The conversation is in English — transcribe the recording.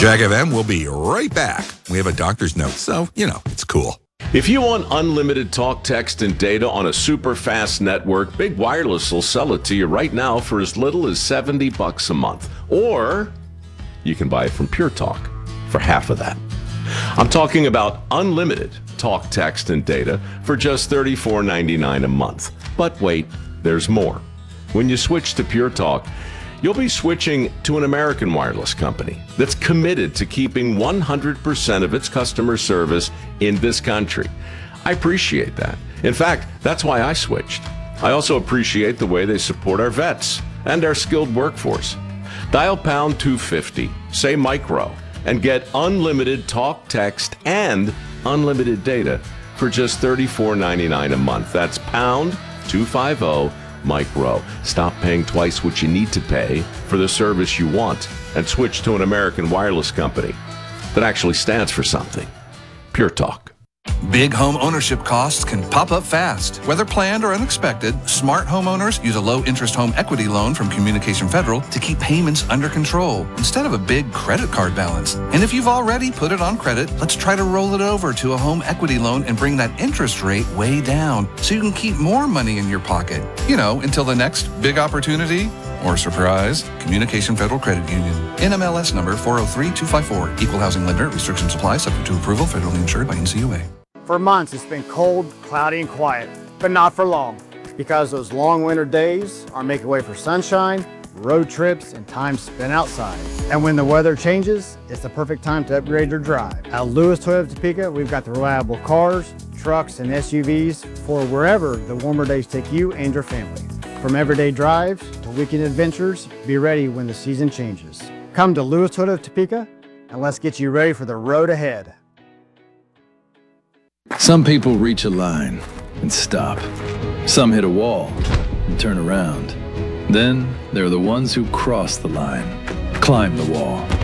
Jag FM will be right back. We have a doctor's note, so, it's cool. If you want unlimited talk, text, and data on a super fast network, Big Wireless will sell it to you right now for as little as $70 a month. Or you can buy it from Pure Talk for half of that. I'm talking about unlimited talk, text, and data for just $34.99 a month. But wait, there's more. When you switch to Pure Talk, you'll be switching to an American wireless company that's committed to keeping 100% of its customer service in this country. I appreciate that. In fact, that's why I switched. I also appreciate the way they support our vets and our skilled workforce. Dial pound 250, say micro, and get unlimited talk, text, and unlimited data for just $34.99 a month. That's pound 250 micro. Stop paying twice what you need to pay for the service you want and switch to an American wireless company that actually stands for something. Pure Talk. Big home ownership costs can pop up fast. Whether planned or unexpected, smart homeowners use a low-interest home equity loan from Communication Federal to keep payments under control instead of a big credit card balance. And if you've already put it on credit, let's try to roll it over to a home equity loan and bring that interest rate way down so you can keep more money in your pocket. Until the next big opportunity or surprise. Communication Federal Credit Union. NMLS number 403254. Equal housing lender. Restrictions apply. Subject to approval. Federally insured by NCUA. For months, it's been cold, cloudy, and quiet, but not for long, because those long winter days are making way for sunshine, road trips, and time spent outside. And when the weather changes, it's the perfect time to upgrade your drive. At Lewis Toyota Topeka, we've got the reliable cars, trucks, and SUVs for wherever the warmer days take you and your family. From everyday drives to weekend adventures, be ready when the season changes. Come to Lewis Toyota Topeka, and let's get you ready for the road ahead. Some people reach a line and stop. Some hit a wall and turn around. Then there are the ones who cross the line, climb the wall,